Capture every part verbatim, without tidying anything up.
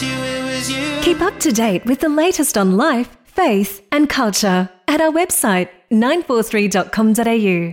you, it was you. Keep up to date with the latest on life, faith and culture at our website nine four three dot com dot a u.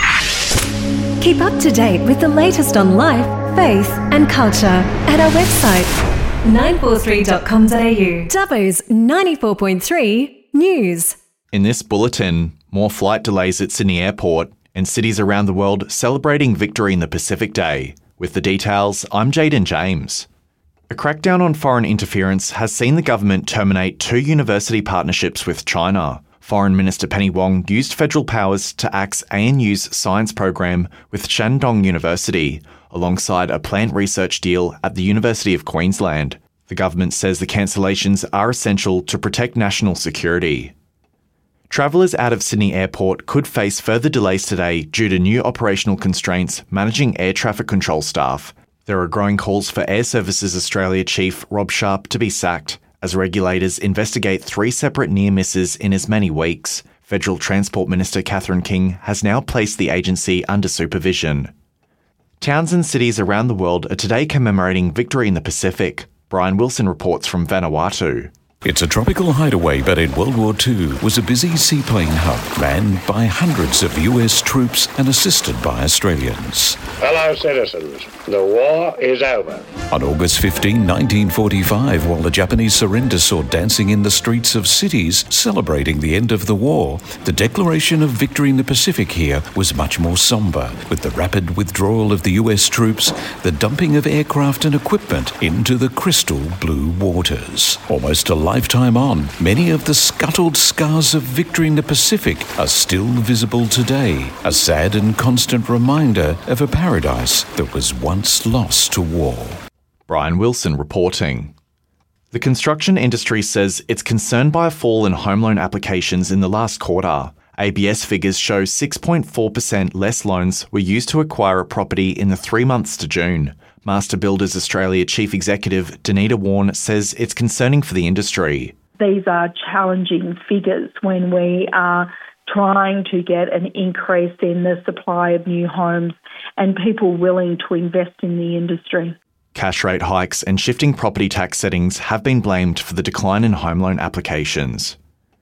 Keep up to date with the latest on life, faith and culture at our website nine four three dot com dot a u. Dubbo's ninety-four point three News. In this bulletin, more flight delays at Sydney Airport and cities around the world celebrating victory in the Pacific Day. With the details, I'm Jaden James. A crackdown on foreign interference has seen the government terminate two university partnerships with China. Foreign Minister Penny Wong used federal powers to axe A N U's science program with Shandong University, alongside a plant research deal at the University of Queensland. The government says the cancellations are essential to protect national security. Travellers out of Sydney Airport could face further delays today due to new operational constraints managing air traffic control staff. There are growing calls for Air Services Australia Chief Rob Sharp to be sacked as regulators investigate three separate near misses in as many weeks. Federal Transport Minister Catherine King has now placed the agency under supervision. Towns and cities around the world are today commemorating victory in the Pacific. Brian Wilson reports from Vanuatu. It's a tropical hideaway, but in World War Two was a busy seaplane hub manned by hundreds of U S troops and assisted by Australians. Fellow citizens, the war is over. On August fifteenth, nineteen forty-five, while the Japanese surrender saw dancing in the streets of cities celebrating the end of the war, the declaration of victory in the Pacific here was much more sombre, with the rapid withdrawal of the U S troops, the dumping of aircraft and equipment into the crystal blue waters. Almost a lifetime on, many of the scuttled scars of victory in the Pacific are still visible today, a sad and constant reminder of a paradise that was once lost to war. Brian Wilson reporting. The construction industry says it's concerned by a fall in home loan applications in the last quarter. A B S figures show six point four percent less loans were used to acquire a property in the three months to June. Master Builders Australia Chief Executive Danita Warren says it's concerning for the industry. These are challenging figures when we are trying to get an increase in the supply of new homes and people willing to invest in the industry. Cash rate hikes and shifting property tax settings have been blamed for the decline in home loan applications.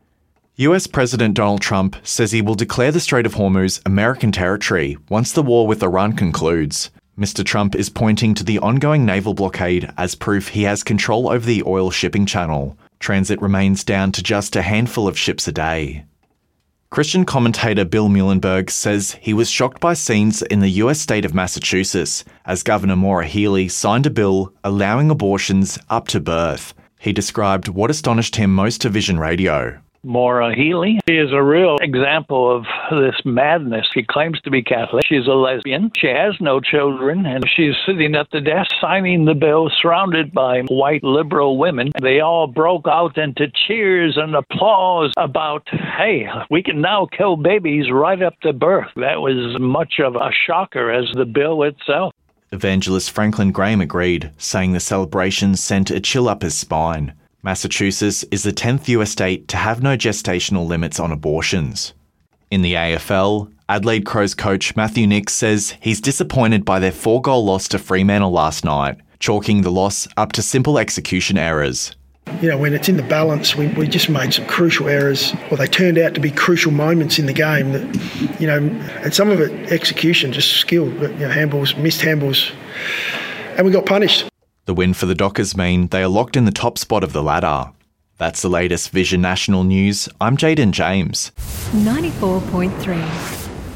U S President Donald Trump says he will declare the Strait of Hormuz American territory once the war with Iran concludes. Mister Trump is pointing to the ongoing naval blockade as proof he has control over the oil shipping channel. Transit remains down to just a handful of ships a day. Christian commentator Bill Muhlenberg says he was shocked by scenes in the U S state of Massachusetts as Governor Maura Healey signed a bill allowing abortions up to birth. He described what astonished him most to Vision Radio. Maura Healey is a real example of this madness. She claims to be Catholic. She's a lesbian. She has no children, and she's sitting at the desk signing the bill surrounded by white liberal women. They all broke out into cheers and applause about, hey, we can now kill babies right up to birth. That was much of a shocker as the bill itself. Evangelist Franklin Graham agreed, saying the celebration sent a chill up his spine. Massachusetts is the tenth U S state to have no gestational limits on abortions. In the A F L, Adelaide Crows coach Matthew Nicks says he's disappointed by their four-goal loss to Fremantle last night, chalking the loss up to simple execution errors. You know, when it's in the balance, we, we just made some crucial errors, or they turned out to be crucial moments in the game that, you know, and some of it execution, just skill, but, you know, handballs, missed handballs, and we got punished. The win for the Dockers mean they are locked in the top spot of the ladder. That's the latest Vision National News. I'm Jaden James. ninety-four point three